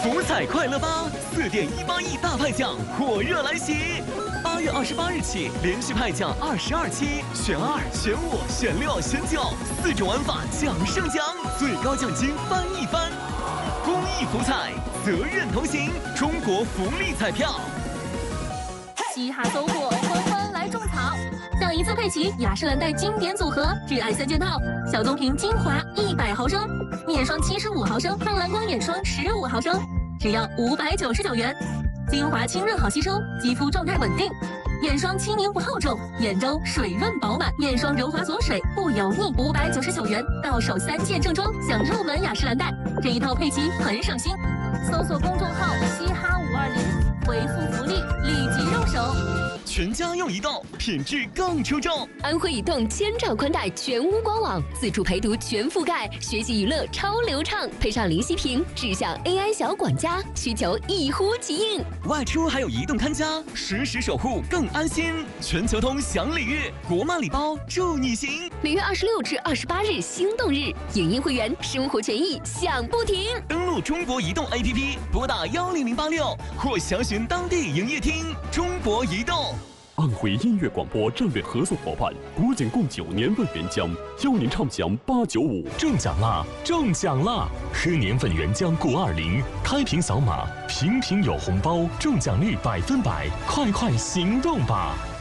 福彩快乐吧，4.18亿大派奖火热来袭！8月28日起，连续派奖22期，选2、选5、选6、选9，4种玩法奖胜奖，最高奖金翻一番。公益福彩，责任同行，中国福利彩票。 嘻哈搜狐欢欢来种草，上一次佩奇雅诗兰黛经典组合挚爱3件套，小棕瓶精华100毫升，面霜75毫升，抗蓝光眼霜15毫升，只要599元。精华清润好吸收，肌肤状态稳定；眼霜轻凝不厚重，眼周水润饱满；面霜柔滑锁水，不油腻。599元，到手3件正装，享入门雅诗兰黛。这一套佩奇很省心，搜索公众号嘻哈520，回复福利立即入手。 全家用移动，品质更出众。 安徽移动千兆宽带全屋官网，自助陪读全覆盖，学习娱乐超流畅，配上零息屏，智享 AI 小管家，需求一呼即应。 外出还有移动看家，实时守护更安心。全球通享礼遇，国漫礼包助你行。 每月26至28日心动日，影音会员生活权益享不停。 登录中国移动 APP， 拨打10086或详询当地营业厅。中国移动。 安徽音乐广播战略合作伙伴国景贡酒年份原浆，邀您畅享895。 中奖啦！中奖啦！喝年份原浆520，开瓶扫码，瓶瓶有红包，中奖率100%，快快行动吧！